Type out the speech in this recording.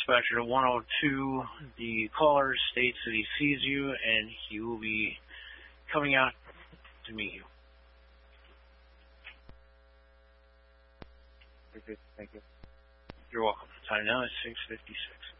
dispatcher to 102. The caller states that he sees you and he will be coming out to meet you. Okay, thank you. You're welcome. Time now is 6:56.